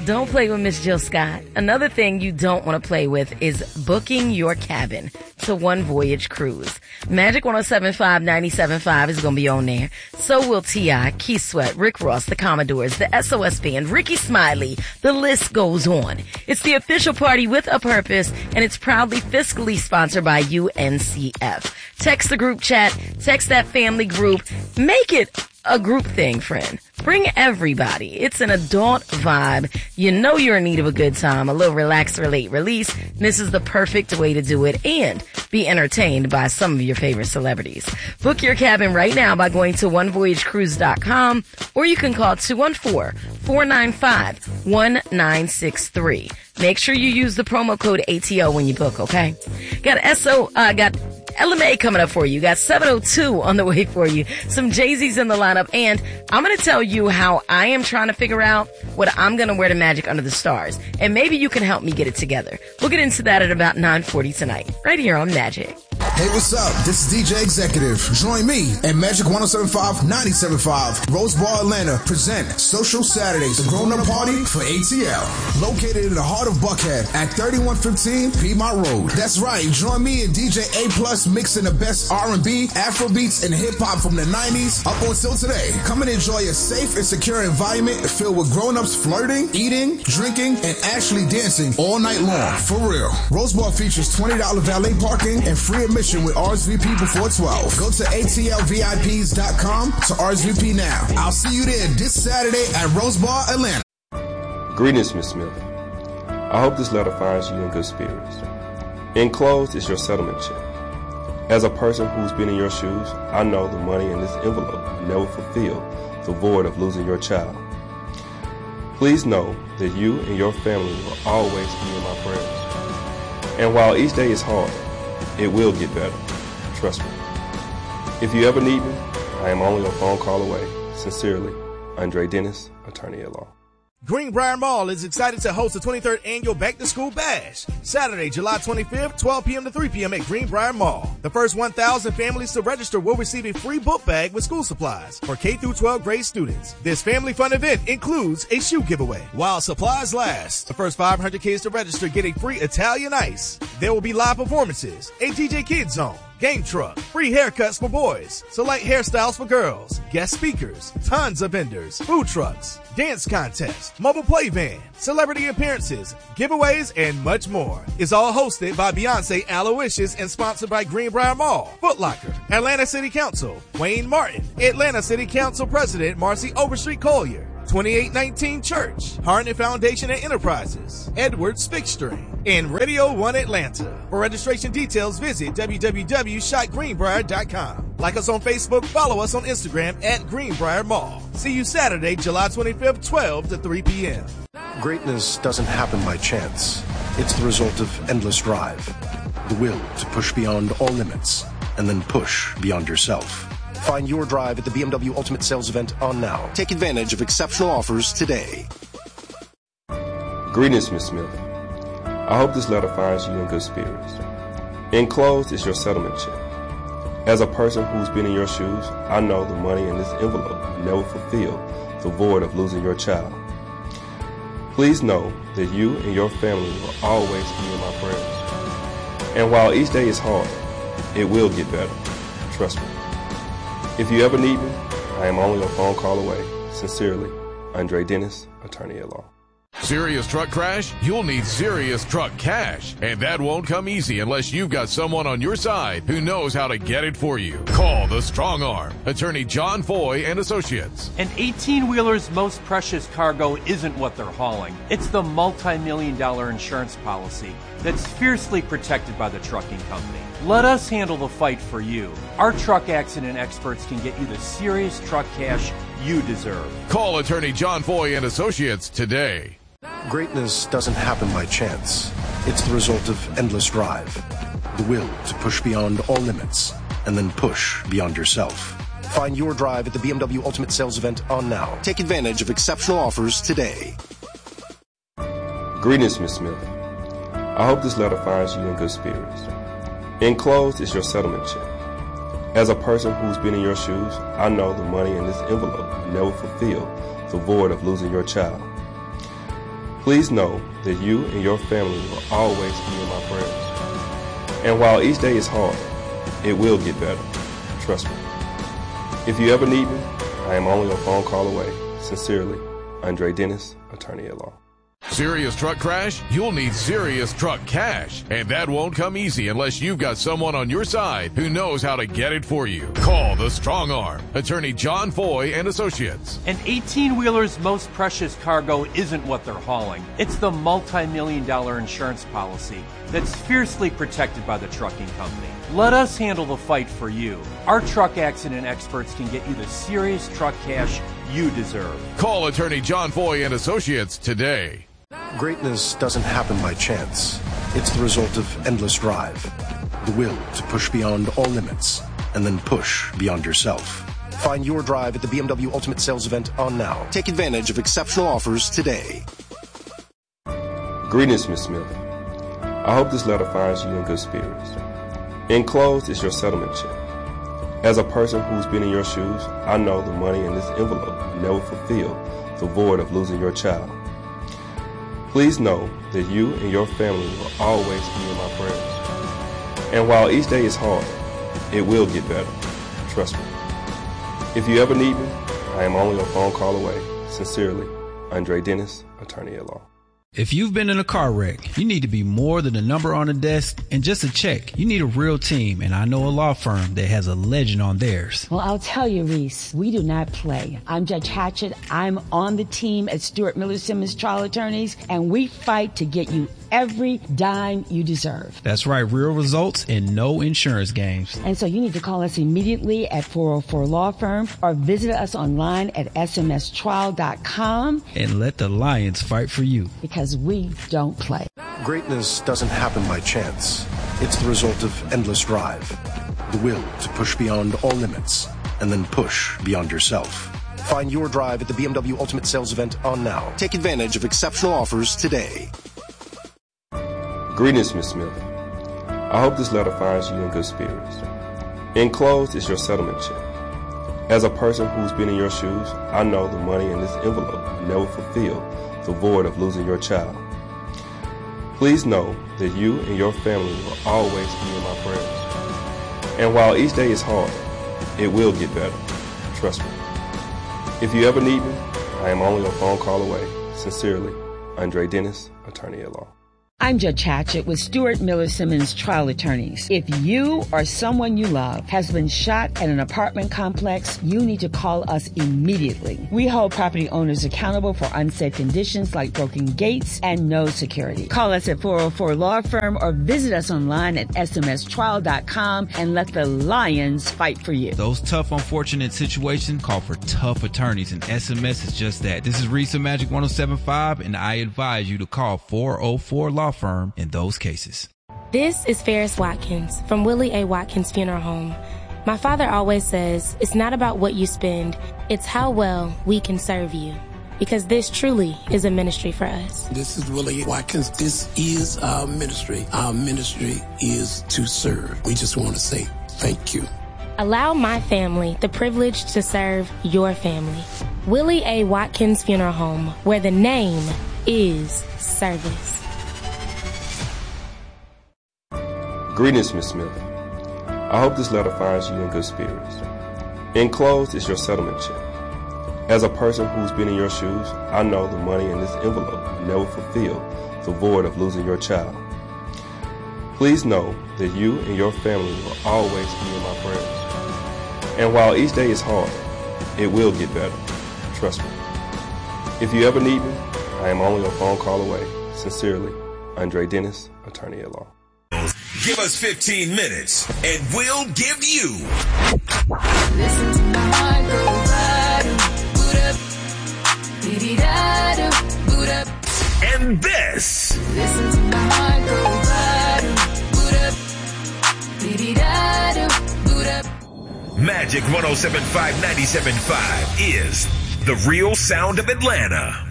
Don't play with Miss Jill Scott. Another thing you don't want to play with is booking your cabin to One Voyage Cruise. Magic 107.5, 97.5 is going to be on there. So will T.I., Keith Sweat, Rick Ross, the Commodores, the SOS Band, Ricky Smiley. The list goes on. It's the official party with a purpose, and it's proudly fiscally sponsored by UNCF. Text the group chat, text that family group, make it a group thing, friend. Bring everybody. It's an adult vibe. You know you're in need of a good time, a little relax, relate, release. This is the perfect way to do it and be entertained by some of your favorite celebrities. Book your cabin right now by going to onevoyagecruise.com, or you can call 214-495-1963. Make sure you use the promo code ATO when you book, okay? Got LMA coming up for you. Got 702 on the way for you. Some Jay-Z's in the lineup. And I'm going to tell you how I am trying to figure out what I'm going to wear to Magic Under the Stars. And maybe you can help me get it together. We'll get into that at about 9:40 tonight. Right here on Magic. Hey, what's up? This is DJ Executive. Join me and Magic 107.5, 97.5, Rose Bar Atlanta present Social Saturdays, a grown-up party for ATL. Located in the heart of Buckhead at 3115 Piedmont Road. That's right. Join me and DJ A Plus mixing the best R&B, Afrobeats, and hip-hop from the 90s up until today. Come and enjoy a safe and secure environment filled with grown-ups flirting, eating, drinking, and actually dancing all night long. For real. Rose Bar features $20 valet parking and free admission with RSVP before 12. Go to atlvips.com to RSVP now. I'll see you there this Saturday at Rose Bar, Atlanta. Greetings, Ms. Smith. I hope this letter finds you in good spirits. Enclosed is your settlement check. As a person who's been in your shoes, I know the money in this envelope never fulfilled the void of losing your child. Please know that you and your family will always be in my prayers. And while each day is hard, it will get better. Trust me. If you ever need me, I am only a phone call away. Sincerely, Andre Dennis, attorney at law. Greenbrier Mall is excited to host the 23rd Annual Back to School Bash, Saturday, July 25th, 12 p.m. to 3 p.m. at Greenbrier Mall. The first 1,000 families to register will receive a free book bag with school supplies for K-12 grade students. This family fun event includes a shoe giveaway. While supplies last, the first 500 kids to register get a free Italian ice. There will be live performances, a DJ Kids Zone, game truck, free haircuts for boys, select hairstyles for girls, guest speakers, tons of vendors, food trucks, dance contest, mobile play van, celebrity appearances, giveaways, and much more. It's all hosted by Beyonce Aloysius and sponsored by Greenbrier Mall, Foot Locker, Atlanta City Council, Wayne Martin, Atlanta City Council President Marcy Overstreet Collier, 2819 Church, Hartnett Foundation and Enterprises, Edwards Fixturing, and Radio 1 Atlanta. For registration details, visit www.shotgreenbrier.com. Like us on Facebook, follow us on Instagram at Greenbrier Mall. See you Saturday, July 25th, 12 to 3 p.m. Greatness doesn't happen by chance. It's the result of endless drive, the will to push beyond all limits, and then push beyond yourself. Find your drive at the BMW Ultimate Sales Event on now. Take advantage of exceptional offers today. Greetings, Ms. Smith. I hope this letter finds you in good spirits. Enclosed is your settlement check. As a person who's been in your shoes, I know the money in this envelope never fulfilled the void of losing your child. Please know that you and your family will always be in my prayers. And while each day is hard, it will get better. Trust me. If you ever need me, I am only a phone call away. Sincerely, Andre Dennis, attorney at law. Serious truck crash? You'll need serious truck cash. And that won't come easy unless you've got someone on your side who knows how to get it for you. Call the Strong Arm, attorney John Foy and Associates. An 18-wheeler's most precious cargo isn't what they're hauling. It's the multi-million-dollar insurance policy that's fiercely protected by the trucking company. Let us handle the fight for you. Our truck accident experts can get you the serious truck cash you deserve. Call attorney John Foy and Associates today. Greatness doesn't happen by chance. It's the result of endless drive, the will to push beyond all limits, and then push beyond yourself. Find your drive at the BMW Ultimate Sales Event on now. Take advantage of exceptional offers today. Greetings, Ms. Smith. I hope this letter finds you in good spirits. Enclosed is your settlement check. As a person who's been in your shoes, I know the money in this envelope never fulfilled the void of losing your child. Please know that you and your family will always be in my prayers. And while each day is hard, it will get better. Trust me. If you ever need me, I am only a phone call away. Sincerely, Andre Dennis, attorney at law. Serious truck crash? You'll need serious truck cash. And that won't come easy unless you've got someone on your side who knows how to get it for you. Call the Strong Arm, attorney John Foy and Associates. An 18-wheeler's most precious cargo isn't what they're hauling. It's the multi-million-dollar insurance policy that's fiercely protected by the trucking company. Let us handle the fight for you. Our truck accident experts can get you the serious truck cash you deserve. Call attorney John Foy and Associates today. Greatness doesn't happen by chance. It's the result of endless drive, the will to push beyond all limits, and then push beyond yourself. Find your drive at the BMW Ultimate Sales Event on now. Take advantage of exceptional offers today. Greetings, Ms. Smith. I hope this letter finds you in good spirits. Enclosed is your settlement check. As a person who's been in your shoes, I know the money in this envelope will never fulfill the void of losing your child. Please know that you and your family will always be in my prayers. And while each day is hard, it will get better. Trust me. If you ever need me, I am only a phone call away. Sincerely, Andre Dennis, attorney at law. If you've been in a car wreck, you need to be more than a number on a desk and just a check. You need a real team, and I know a law firm that has a legend on theirs. Well, I'll tell you, Reese, we do not play. I'm Judge Hatchett. I'm on the team at Stewart Miller Simmons Trial Attorneys, and we fight to get you every dime you deserve. That's right, real results and no insurance games. And so you need to call us immediately at 404 Law Firm or visit us online at smstrial.com. And let the Lions fight for you. Because we don't play. Greatness doesn't happen by chance. It's the result of endless drive, the will to push beyond all limits, and then push beyond yourself. Find your drive at the BMW Ultimate Sales Event on now. Take advantage of exceptional offers today. Greetings, Ms. Smith. I hope this letter finds you in good spirits. Enclosed is your settlement check. As a person who's been in your shoes, I know the money in this envelope will never fulfill the void of losing your child. Please know that you and your family will always be in my prayers. And while each day is hard, it will get better. Trust me. If you ever need me, I am only a phone call away. Sincerely, Andre Dennis, attorney at law. I'm Judge Hatchett with Stewart Miller Simmons Trial Attorneys. If you or someone you love has been shot at an apartment complex, you need to call us immediately. We hold property owners accountable for unsafe conditions like broken gates and no security. Call us at 404 Law Firm or visit us online at smstrial.com and let the Lions fight for you. Those tough, unfortunate situations call for tough attorneys, and SMS is just that. This is Reese of Magic 107.5, and I advise you to call 404 Law Firm in those cases. This is Ferris Watkins from Willie A. Watkins Funeral Home. My father always says it's not about what you spend, it's how well we can serve you. Because this truly is a ministry for us. This is Willie Watkins. This is our ministry. Our ministry is to serve. We just want to say thank you. Allow my family the privilege to serve your family. Willie A. Watkins Funeral Home, where the name is service. Greetings, Ms. Smith. I hope this letter finds you in good spirits. Enclosed is your settlement check. As a person who's been in your shoes, I know the money in this envelope will never fulfill the void of losing your child. Please know that you and your family will always be in my prayers. And while each day is hard, it will get better. Trust me. If you ever need me, I am only a phone call away. Sincerely, Andre Dennis, attorney at law. Give us 15 minutes and we'll give you. Listen to my heart go bottom, boot up, dee-dee-da-do, boot up. And this. Listen to my heart go bottom, boot up, dee-dee-da-do, boot up. Magic 107.5 97.5 is the real sound of Atlanta.